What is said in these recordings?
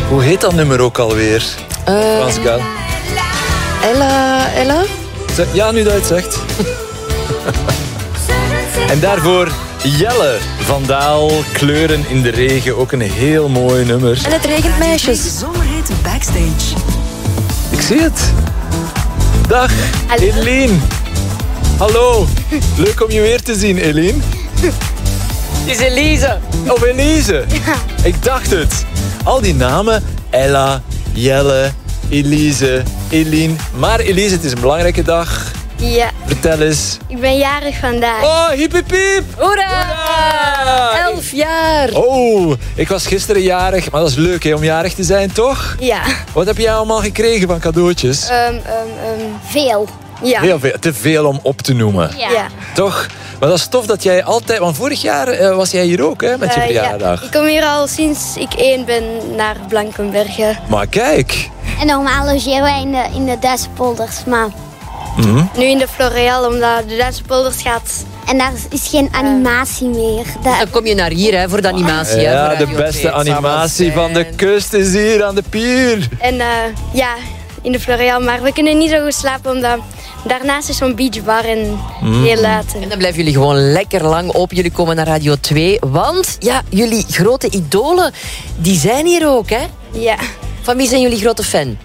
Hoe heet dat nummer ook alweer? Frans Gal. Ella? Ja, nu dat je het zegt. En daarvoor Jelle van Daal, Kleuren in de regen. Ook een heel mooi nummer. En het regent meisjes. Zomerhit Backstage. Ik zie het. Dag, Eline. Hallo. Leuk om je weer te zien, Eline. Het is Elise. Of Elise. Ja. Ik dacht het. Al die namen. Ella, Jelle, Elise, Eline. Maar Elise, het is een belangrijke dag. Ja. Vertel eens. Ik ben jarig vandaag. Oh, hiep hiep hiep. Hoera! 11 jaar. Oh, ik was gisteren jarig. Maar dat is leuk hè, om jarig te zijn, toch? Ja. Wat heb jij allemaal gekregen van cadeautjes? Veel. Ja. Heel veel. Te veel om op te noemen. Ja. Toch? Maar dat is tof dat jij altijd... Want vorig jaar was jij hier ook, hè, met je verjaardag. Ja. Ik kom hier al sinds ik 1 ben naar Blankenberge. Maar kijk. En normaal logeren wij in de Duitse polders, maar... Nu in de Floreal, omdat de Duitse polders gaat... En daar is geen animatie meer. Dan kom je naar hier hè, voor de animatie. Ja, hè, voor de Radio beste 2. animatie van de kust is hier aan de pier. En ja, in de Floreal. Maar we kunnen niet zo goed slapen, omdat daarnaast is zo'n beachbar en heel laat. En dan blijven jullie gewoon lekker lang op. Jullie komen naar Radio 2. Want ja, jullie grote idolen, die zijn hier ook, hè? Ja. Van wie zijn jullie grote fan?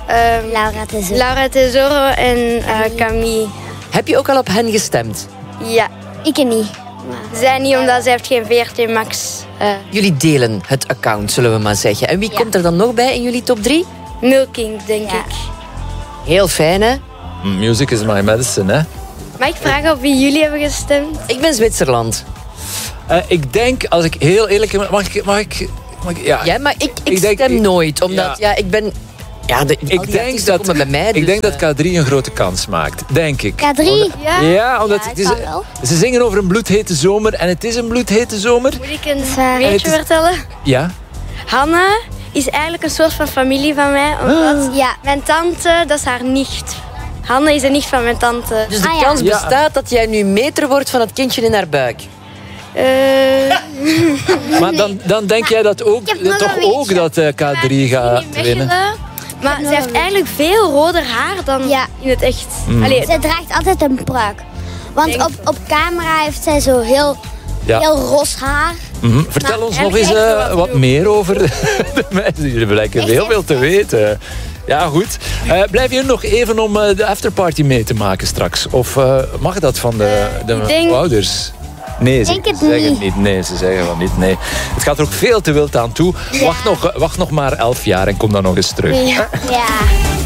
Laura Tesoro en Camille. Heb je ook al op hen gestemd? Ja. Ik niet. Zij niet, omdat zij heeft geen VRT Max. Jullie delen het account, zullen we maar zeggen. En wie komt er dan nog bij in jullie top 3? Milking, denk ik. Heel fijn, hè? Music is my medicine, hè? Mag ik vragen op wie jullie hebben gestemd? Ik ben Zwitserland. Ik denk, als ik heel eerlijk ben... Mag ik Ja, maar ik stem nooit. Omdat, ik ben... Ja, ik denk dat K3 een grote kans maakt. Denk ik. K3? Ja, omdat ze zingen over een bloedhete zomer. En het is een bloedhete zomer. Moet ik een weetje vertellen? Ja. Hanna is eigenlijk een soort van familie van mij. Omdat mijn tante, dat is haar nicht. Hanna is een nicht van mijn tante. Dus de kans bestaat dat jij nu meter wordt van het kindje in haar buik? Maar dan denk jij dat dat K3 gaat winnen? Maar ze heeft eigenlijk veel roder haar dan in het echt. Ze draagt altijd een pruik. Want op camera heeft zij zo heel ros haar. Vertel ons nog eens wat meer over de mensen. Jullie blijken heel veel te weten. Ja, goed. Blijf je nog even om de afterparty mee te maken straks? Of mag dat van de ouders? Nee, ze zeggen het niet. Nee, ze zeggen van niet. Nee. Het gaat er ook veel te wild aan toe. Ja. Wacht nog maar 11 jaar en kom dan nog eens terug. Ja.